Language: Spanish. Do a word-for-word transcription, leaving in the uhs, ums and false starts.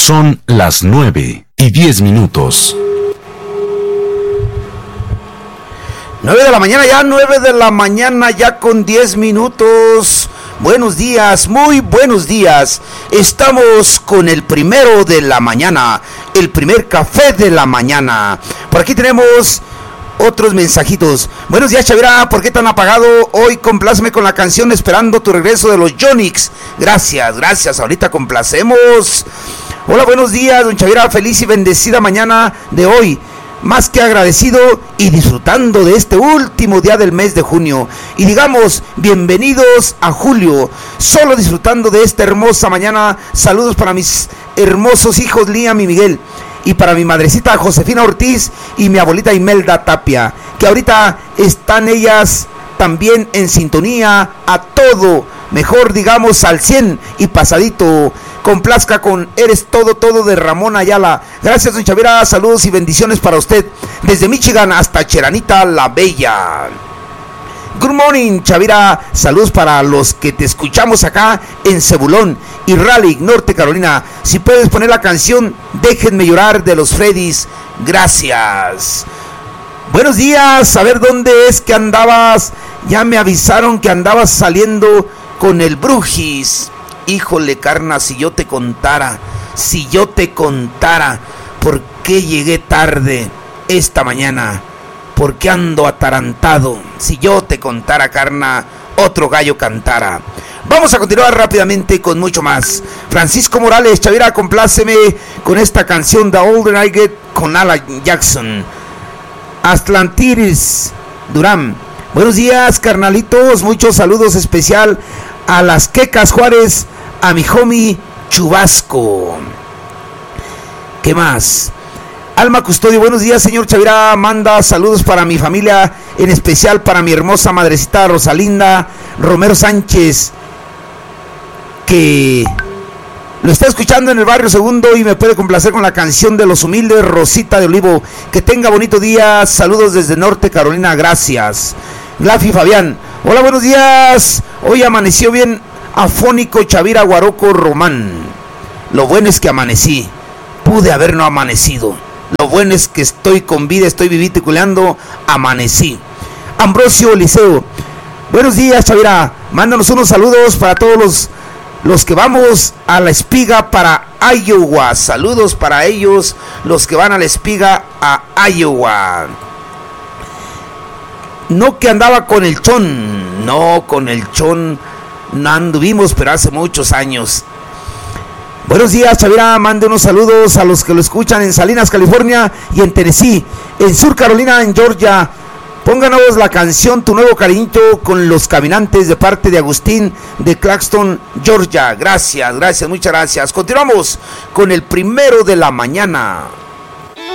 Son las nueve y diez minutos. Nueve de la mañana ya, nueve de la mañana ya con diez minutos. Buenos días, muy buenos días. Estamos con el primero de la mañana, el primer café de la mañana. Por aquí tenemos otros mensajitos. Buenos días, Chavira, ¿por qué tan apagado? Hoy compláceme con la canción Esperando tu regreso de los Yonix. Gracias, gracias, ahorita complacemos. Hola, buenos días, don Chavira, feliz y bendecida mañana de hoy. Más que agradecido y disfrutando de este último día del mes de junio. Y digamos, bienvenidos a julio. Solo disfrutando de esta hermosa mañana. Saludos para mis hermosos hijos Liam y Miguel. Y para mi madrecita Josefina Ortiz y mi abuelita Imelda Tapia. Que ahorita están ellas también en sintonía a todo. Mejor digamos al cien y pasadito. Complazca con Eres Todo Todo de Ramón Ayala. Gracias, don Chavira, saludos y bendiciones para usted desde Michigan hasta Cheranita la Bella. Good morning, Chavira, saludos para los que te escuchamos acá en Zebulón y Raleigh, Norte Carolina. Si puedes poner la canción Déjenme Llorar de los Freddys, gracias. Buenos días, a ver dónde es que andabas. Ya me avisaron que andabas saliendo con el Brujis. Híjole, carna, si yo te contara, si yo te contara por qué llegué tarde esta mañana, por qué ando atarantado, si yo te contara, carna, otro gallo cantara. Vamos a continuar rápidamente con mucho más. Francisco Morales, Chavira, compláceme con esta canción The Older I Get con Alan Jackson. Atlantis, Durán. Buenos días, carnalitos, muchos saludos especial a las Quecas Juárez, a mi homie Chubasco. ¿Qué más? Alma Custodio, buenos días, señor Chavira, manda saludos para mi familia, en especial para mi hermosa madrecita Rosalinda Romero Sánchez, que lo está escuchando en el barrio Segundo y me puede complacer con la canción de Los Humildes, Rosita de Olivo. Que tenga bonito día, saludos desde Norte Carolina, gracias. Glafi Fabián, hola, buenos días. Hoy amaneció bien afónico Chavira Guaroco Román. Lo bueno es que amanecí. Pude haber no amanecido. Lo bueno es que estoy con vida, estoy viviticulando. Amanecí. Ambrosio Liceo, buenos días, Chavira. Mándanos unos saludos para todos los, los que vamos a la espiga para Iowa. Saludos para ellos, los que van a la espiga a Iowa. No que andaba con el chon, no, con el chon no anduvimos, pero hace muchos años. Buenos días, Chavira, mande unos saludos a los que lo escuchan en Salinas, California y en Tennessee, en Sur Carolina, en Georgia. Pónganos la canción Tu Nuevo Cariñito con Los Caminantes de parte de Agustín de Claxton, Georgia. Gracias, gracias, muchas gracias. Continuamos con el primero de la mañana.